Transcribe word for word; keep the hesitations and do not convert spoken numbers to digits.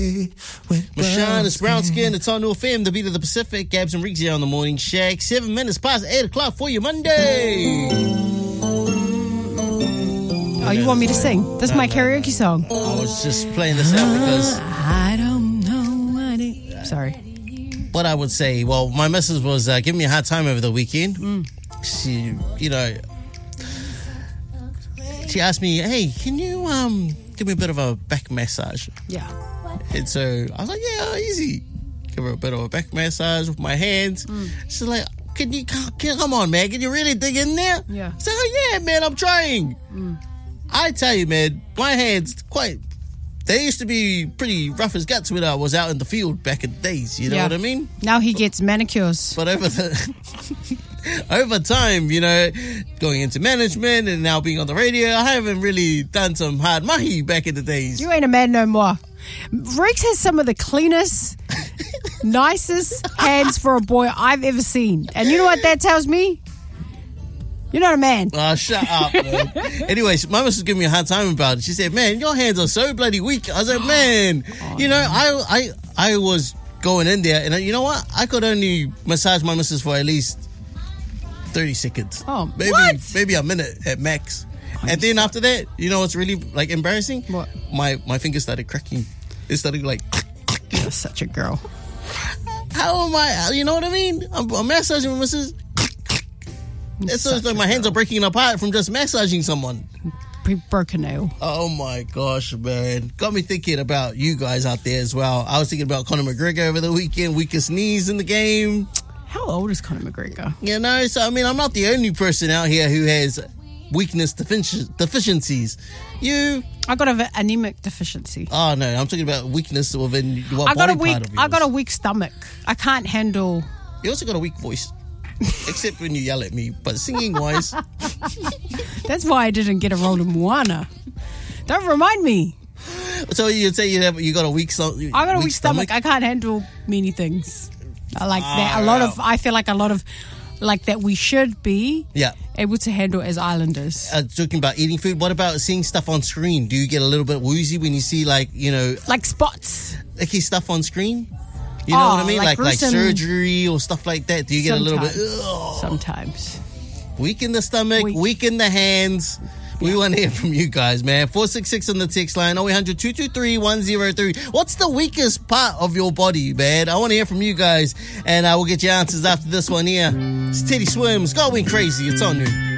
Mashan, it's Brown Skin. It's on North F M, the beat of the Pacific. Gabs and Riggs here on the Morning Shack. Seven minutes past eight o'clock for you Monday. Oh, you want me to sing? This is No, my no, karaoke no. song. I was just playing this out because I don't know what it... Sorry. what I would say, well, my missus was uh, giving me a hard time over the weekend. Mm. She, you know, she asked me, hey, can you um give me a bit of a back massage? Yeah. And so I was like, yeah, easy. Give her a bit of a back massage with my hands. Mm. She's like, can you, can, come on, man, can you really dig in there? Yeah. I said, oh, yeah, man, I'm trying. Mm. I tell you, man, my hands quite, they used to be pretty rough as guts when I was out in the field back in the days, you know Yeah. what I mean? Now he gets manicures. But over the over time, you know, going into management and now being on the radio, I haven't really done some hard mahi back in the days. You ain't a man no more. Rex has some of the cleanest, nicest hands for a boy I've ever seen. And you know what that tells me? You're not a man. Oh, shut up, man. Anyways, my missus giving me a hard time about it. She said, man, your hands are so bloody weak. I was like, man, Oh, you know, I, I, I was going in there and you know what? I could only massage my missus for at least thirty seconds. Oh, maybe, what? maybe a minute at max. And then after that, you know what's really like embarrassing? What? My, my fingers started cracking. It started like, You're such a girl. how am I? You know what I mean? I'm, I'm massaging my missus. It's Such like a my hands girl. are breaking apart from just massaging someone. Pre- broken nail. Oh my gosh, man. Got me thinking about you guys out there as well. I was thinking about Conor McGregor over the weekend, weakest knees in the game. How old is Conor McGregor? You know, so I mean, I'm not the only person out here who has weakness defici- deficiencies. You, I got an anemic deficiency. oh no, I'm talking about weakness within what I got body a weak. part of yours. I got a weak stomach. I can't handle. You also got a weak voice. Except when you yell at me. But singing wise, That's why I didn't get a role in Moana. Don't remind me. so you'd say you have you got a weak stomach. I got a weak stomach. I can't handle many things. I like that. A Ah, lot wow. of. I feel like a lot of, like that we should be Yeah. able to handle as islanders. Uh, talking about eating food, what about seeing stuff on screen? Do you get a little bit woozy when you see, like, you know, Like spots. icky stuff on screen? You know Oh, what I mean? like Like like, gruesome- surgery or stuff like that. Do you get a little bit Sometimes. ugh, Sometimes. weak in the stomach, weak, Weak. in the hands? We want to hear from you guys, man. four six six on the text line, oh eight hundred, two two three, one oh three. What's the weakest part of your body, man? I want to hear from you guys, and I will get your answers after this one here. It's Teddy Swims, Going Crazy. It's on you.